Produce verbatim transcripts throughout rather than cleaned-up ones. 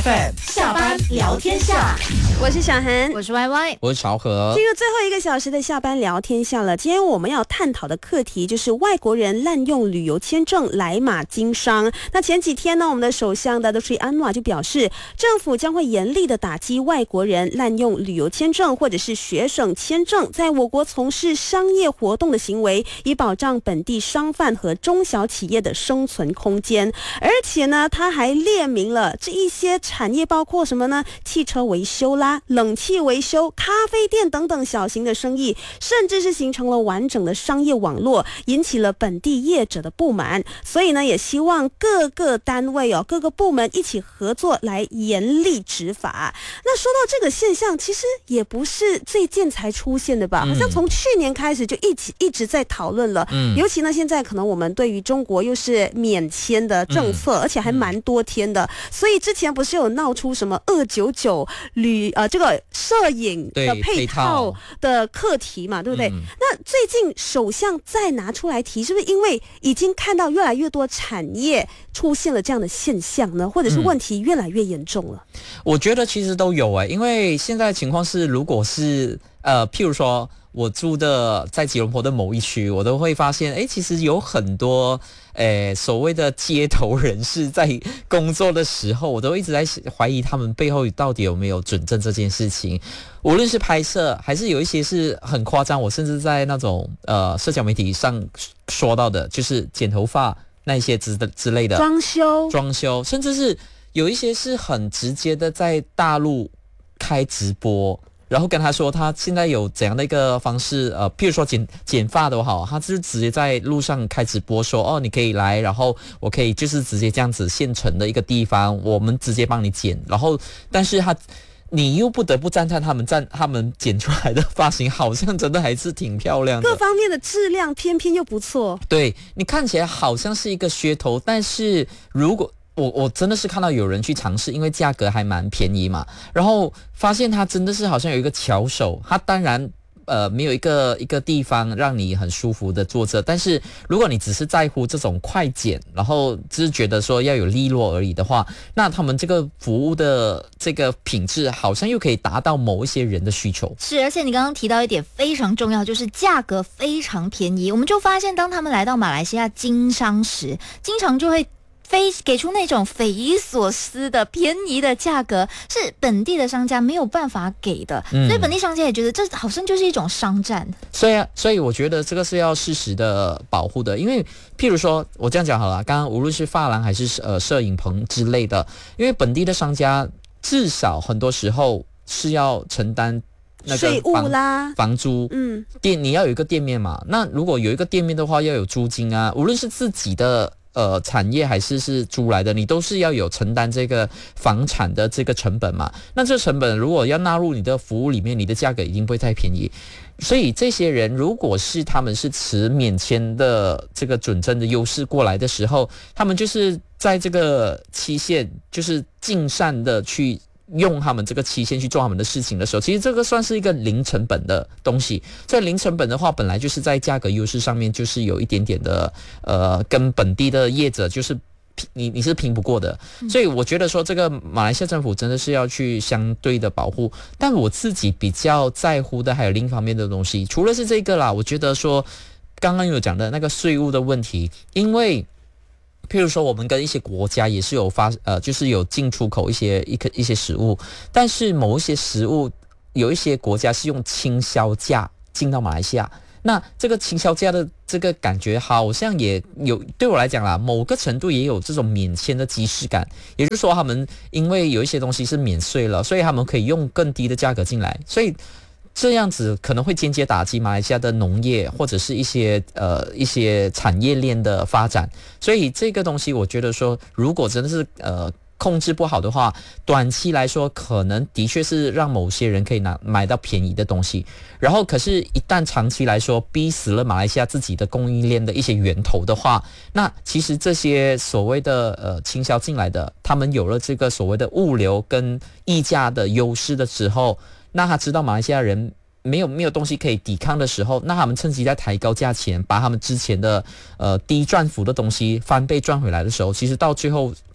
F M 下班聊天下， 我是小涵， 我是 Y Y， 我是曹和。 进入最后一个小时的下班聊天下了。今天我们要探讨的课题就是外国人滥用旅游签证来马经商。那前几天呢，我们的首相达多斯里安瓦就表示，政府将会严厉的打击外国人滥用旅游签证或者是学生签证在我国从事商业活动的行为，以保障本地商贩和中小企业的生存空间。而且呢，他还列明了这一些产业包括什么呢？汽车维修啦、冷气维修、咖啡店等等小型的生意，甚至是形成了完整的商业网络，引起了本地业者的不满。所以呢，也希望各个单位哦、各个部门一起合作来严厉执法。那说到这个现象，其实也不是最近才出现的吧？好像从去年开始就一起一直在讨论了。嗯，尤其呢，现在可能我们对于中国又是免签的政策，嗯、而且还蛮多天的，所以之前不是有闹出什么二九九旅呃这个摄影的配套的课题嘛，对不对？嗯、那最近首相再拿出来提，是不是因为已经看到越来越多产业出现了这样的现象呢？或者是问题越来越严重了？ 嗯、我觉得其实都有哎、欸，因为现在情况是，如果是呃，譬如说我住的在吉隆坡的某一区，我都会发现，哎，其实有很多诶所谓的街头人士在工作的时候，我都一直在怀疑他们背后到底有没有准证这件事情。无论是拍摄，还是有一些是很夸张，我甚至在那种呃社交媒体上说到的，就是剪头发那一些之之类的装修， 装修，甚至是有一些是很直接的在大陆开直播。然后跟他说他现在有怎样的一个方式，呃，譬如说剪剪发都好，他就是直接在路上开直播说，哦，你可以来，然后我可以就是直接这样子现成的一个地方，我们直接帮你剪。然后，但是他你又不得不赞叹他们赞他们剪出来的发型好像真的还是挺漂亮的， 各方面的质量偏偏又不错。 对，你看起来好像是一个噱头，但是如果我我真的是看到有人去尝试，因为价格还蛮便宜嘛，然后发现它真的是好像有一个巧手，它当然呃没有一个一个地方让你很舒服的坐着，但是如果你只是在乎这种快剪，然后只是觉得说要有利落而已的话，那他们这个服务的这个品质好像又可以达到某一些人的需求。 是，而且你刚刚提到一点非常重要，就是价格非常便宜。我们就发现当他们来到马来西亚经商时，经常就会非给出那种匪夷所思的便宜的价格，是本地的商家没有办法给的，嗯、所以本地商家也觉得这好像就是一种商战。 所以啊，所以我觉得这个是要适时的保护的，因为譬如说我这样讲好了，刚刚无论是发廊还是呃摄影棚之类的，因为本地的商家至少很多时候是要承担那个税务啦、 房租，嗯，店你要有一个店面嘛，那如果有一个店面的话，要有租金啊，无论是自己的。呃，产业还是是租来的，你都是要有承担这个房产的这个成本嘛。那这成本如果要纳入你的服务里面，你的价格一定不会太便宜。所以这些人如果是他们是持免签的这个准证的优势过来的时候，他们就是在这个期限就是尽善的去用他们这个期限去做他们的事情的时候，其实这个算是一个零成本的东西。在零成本的话，本来就是在价格优势上面就是有一点点的呃，跟本地的业者就是你你是拼不过的。所以我觉得说这个马来西亚政府真的是要去相对的保护。但我自己比较在乎的还有另一方面的东西，除了是这个啦，我觉得说刚刚有讲的那个税务的问题，因为譬如说，我们跟一些国家也是有发呃，就是有进出口一些一个一些食物，但是某一些食物有一些国家是用倾销价进到马来西亚，那这个倾销价的这个感觉好像也有对我来讲啦，某个程度也有这种免签的即视感，也就是说，他们因为有一些东西是免税了，所以他们可以用更低的价格进来，所以。这样子可能会间接打击马来西亚的农业或者是一些呃一些产业链的发展，所以这个东西我觉得说，如果真的是呃控制不好的话，短期来说可能的确是让某些人可以拿买到便宜的东西，然后可是一旦长期来说逼死了马来西亚自己的供应链的一些源头的话，那其实这些所谓的呃倾销进来的，他们有了这个所谓的物流跟溢价的优势的时候，那他知道马来西亚人没有没有东西可以抵抗的时候，那他们趁机在抬高价钱，把他们之前的呃低赚幅的东西翻倍赚回来的时候，其实到最后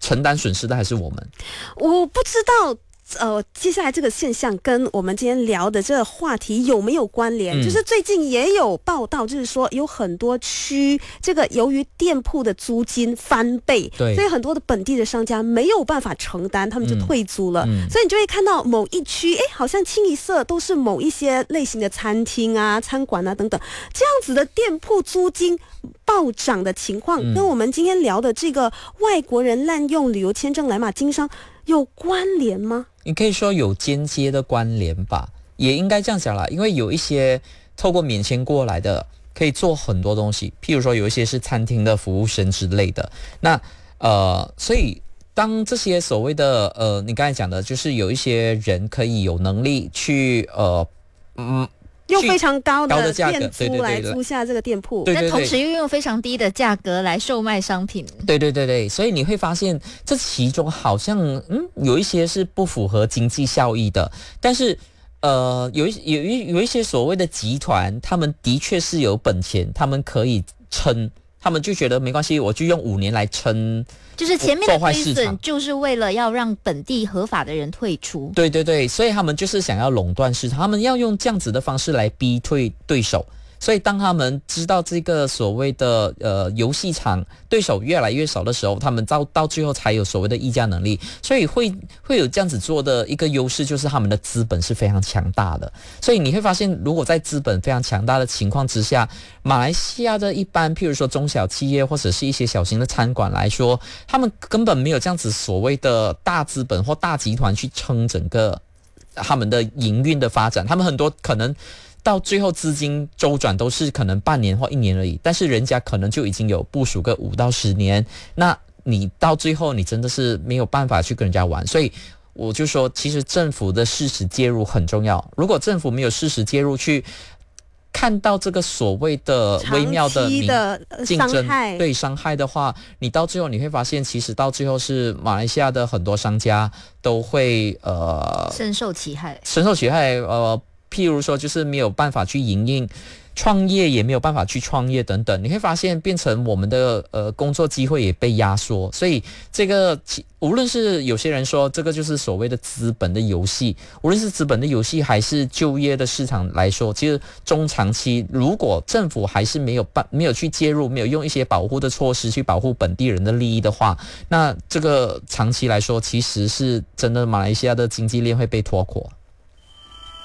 承担损失的还是我们。 我不知道。呃，接下来这个现象跟我们今天聊的这个话题有没有关联？嗯、就是最近也有报道，就是说有很多区这个由于店铺的租金翻倍， 对， 所以很多的本地的商家没有办法承担，他们就退租了。 嗯嗯、 所以你就会看到某一区，哎，好像清一色都是某一些类型的餐厅啊、餐馆啊等等，这样子的店铺租金暴涨的情况，嗯、跟我们今天聊的这个外国人滥用旅游签证来马经商有关联吗？ 你可以说有间接的关联吧，也应该这样讲啦，因为有一些透过免签过来的可以做很多东西，譬如说有一些是餐厅的服务生之类的，那呃，所以当这些所谓的呃，你刚才讲的就是有一些人可以有能力去呃嗯。 用非常高的价店租来租下这个店铺， 但同时又用非常低的价格来售卖商品。 对对对对，所以你会发现这其中好像嗯有一些是不符合经济效益的，但是呃有一有一有一些所谓的集团，他们的确是有本钱，他们可以撑。他们就觉得没关系，我就用五年来撑， 就是前面的亏损就是为了要让本地合法的人退出。 对对对，所以他们就是想要垄断市场，他们要用这样子的方式来逼退对手。所以当他们知道这个所谓的呃游戏场对手越来越少的时候，他们到到最后才有所谓的议价能力。所以会会有这样子做的一个优势，就是他们的资本是非常强大的。所以你会发现，如果在资本非常强大的情况之下，马来西亚的一般譬如说中小企业或者是一些小型的餐馆来说，他们根本没有这样子所谓的大资本或大集团去撑整个他们的营运的发展，他们很多可能到最后资金周转都是可能半年或一年而已，但是人家可能就已经有部署个五到十年，那你到最后你真的是没有办法去跟人家玩。所以我就说，其实政府的适时介入很重要。如果政府没有适时介入去看到这个所谓的微妙的竞争对伤害的话，你到最后你会发现，其实到最后是马来西亚的很多商家都会呃深受其害， 深受其害呃。譬如说就是没有办法去营运，创业也没有办法去创业等等，你会发现变成我们的呃工作机会也被压缩。所以这个无论是有些人说这个就是所谓的资本的游戏，无论是资本的游戏还是就业的市场来说，其实中长期如果政府还是没有办没有去介入，没有用一些保护的措施去保护本地人的利益的话，那这个长期来说其实是真的马来西亚的经济链会被拖垮。